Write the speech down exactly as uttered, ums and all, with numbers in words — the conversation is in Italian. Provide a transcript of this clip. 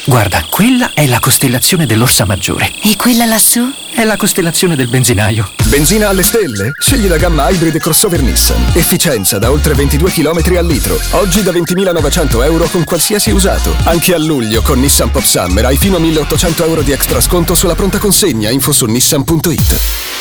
Guarda, quella è la costellazione dell'Orsa Maggiore. E quella lassù? È la costellazione del benzinaio. Benzina alle stelle? Scegli la gamma Hybrid Crossover Nissan. Efficienza da oltre ventidue chilometri al litro. Oggi da ventimilanovecento euro con qualsiasi usato. Anche a luglio con Nissan Pop Summer hai fino a milleottocento euro di extra sconto sulla pronta consegna. Info su nissan punto it.